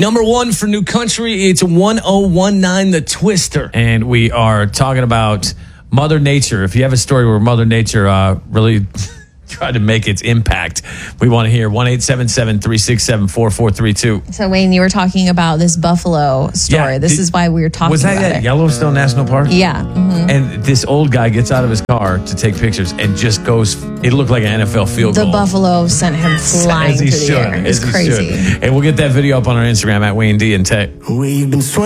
Number one for New Country, it's 1019 The Twister. And we are talking about Mother Nature. If you have a story where Mother Nature really tried to make its impact, we want to hear 1-877-367-4432. So, Wayne, you were talking about this buffalo story. Yeah, this is why we were talking was that about at it. Yellowstone National Park? Yeah. Mm-hmm. And this old guy gets out of his car to take pictures and just goes, it looked like an NFL field goal. The buffalo sent him flying through the air. It's crazy. And we'll get that video up on our Instagram at Wayne D and Tech. We've been